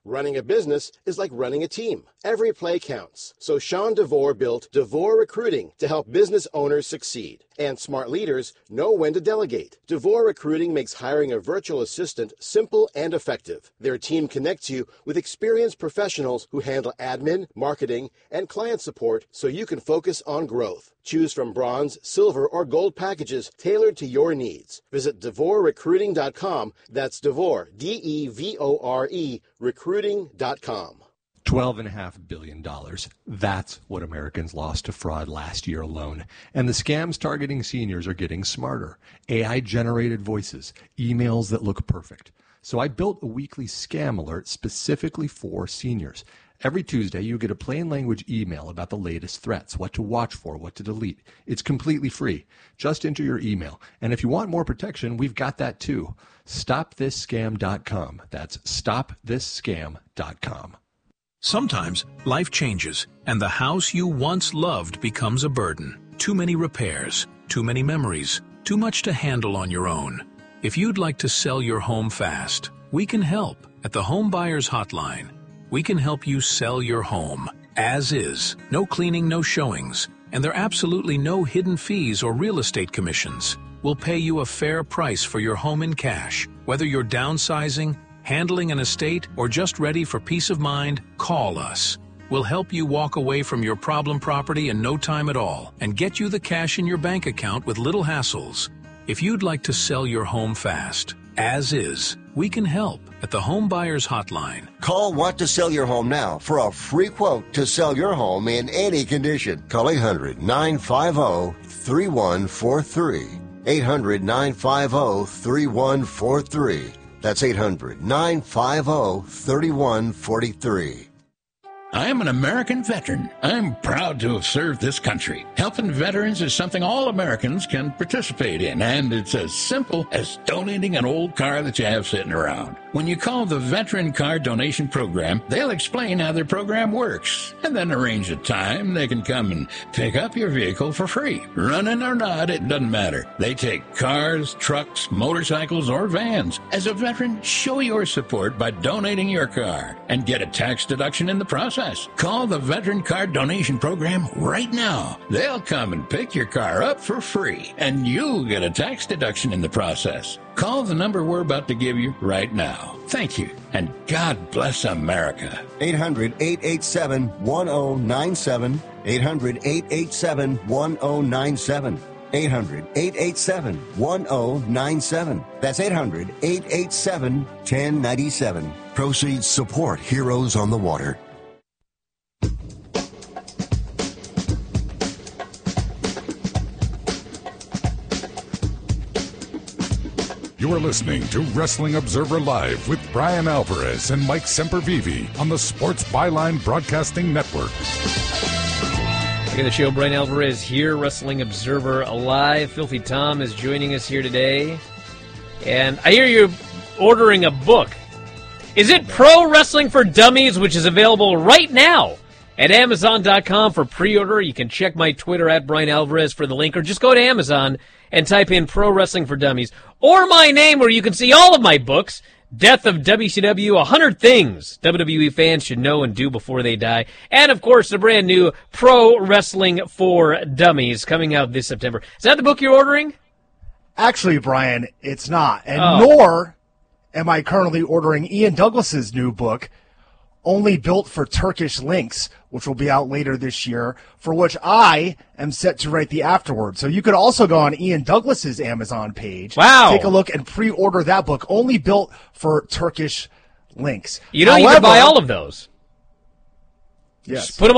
Running a business is like running a team. Every play counts. So Sean DeVore built DeVore Recruiting to help business owners succeed. And smart leaders know when to delegate. DeVore Recruiting makes hiring a virtual assistant simple and effective. Their team connects you with experienced professionals who handle admin, marketing, and client support so you can focus on growth. Choose from bronze, silver, or gold packages tailored to your needs. Visit DeVoreRecruiting.com. That's DeVore, DEVORE, recruiting.com. $12.5 billion. That's what Americans lost to fraud last year alone. And the scams targeting seniors are getting smarter. AI-generated voices, emails that look perfect. So I built a weekly scam alert specifically for seniors. Every Tuesday, you get a plain language email about the latest threats, what to watch for, what to delete. It's completely free. Just enter your email. And if you want more protection, we've got that too. StopThisScam.com. That's StopThisScam.com. Sometimes life changes, and the house you once loved becomes a burden. Too many repairs, too many memories, too much to handle on your own. If you'd like to sell your home fast, we can help at the Home Buyers Hotline. We can help you sell your home as is. No cleaning, no showings, and there are absolutely no hidden fees or real estate commissions. We'll pay you a fair price for your home in cash. Whether you're downsizing, handling an estate, or just ready for peace of mind, call us. We'll help you walk away from your problem property in no time at all and get you the cash in your bank account with little hassles. If you'd like to sell your home fast, as is, we can help at the Home Buyers Hotline. Call Want to Sell Your Home now for a free quote to sell your home in any condition. Call 800-950-3143. 800-950-3143. That's 800-950-3143. I am an American veteran. I'm proud to have served this country. Helping veterans is something all Americans can participate in, and it's as simple as donating an old car that you have sitting around. When you call the Veteran Car Donation Program, they'll explain how their program works, and then arrange a time they can come and pick up your vehicle for free. Running or not, it doesn't matter. They take cars, trucks, motorcycles, or vans. As a veteran, show your support by donating your car and get a tax deduction in the process. Call the Veteran Car Donation Program right now. They'll come and pick your car up for free, and you'll get a tax deduction in the process. Call the number we're about to give you right now. Thank you, and God bless America. 800-887-1097. 800-887-1097. 800-887-1097. That's 800-887-1097. Proceeds support Heroes on the Water. You're listening to Wrestling Observer Live with Brian Alvarez and Mike Sempervive on the Sports Byline Broadcasting Network. Back in the show, Brian Alvarez here, Wrestling Observer Live. Filthy Tom is joining us here today. And I hear you're ordering a book. Is it Pro Wrestling for Dummies, which is available right now at Amazon.com for pre-order? You can check my Twitter at Brian Alvarez for the link, or just go to Amazon and type in Pro Wrestling for Dummies, or my name, where you can see all of my books, Death of WCW, 100 Things WWE fans should know and do before they die, and, of course, the brand new Pro Wrestling for Dummies coming out this September. Is that the book you're ordering? Actually, Brian, it's not, and nor am I currently ordering Ian Douglas's new book, Only Built for Turkish Links, which will be out later this year, for which I am set to write the afterword. So you could also go on Ian Douglas's Amazon page, take a look, and pre-order that book, Only Built for Turkish Links. You don't need to buy all of those. Yes. Just put them